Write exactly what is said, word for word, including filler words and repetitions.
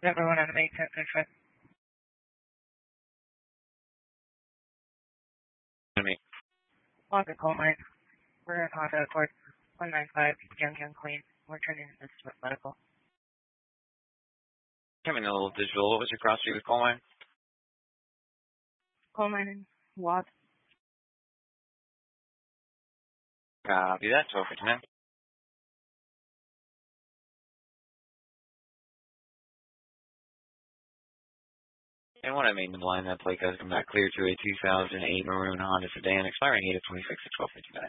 Never went on to make sense of it. Me. Walker Coal Mine. We're in Honda Accord. one nine five, Young Young Queen. We're turning this to medical. Coming a little digital. What was your cross street with coal mine? Coal Mine and Watt. Copy that. twelve fifty-nine. And what I made in the line, that plate has come back clear to a two thousand eight maroon Honda sedan, expiring eight of twenty-six at twelve fifty-nine.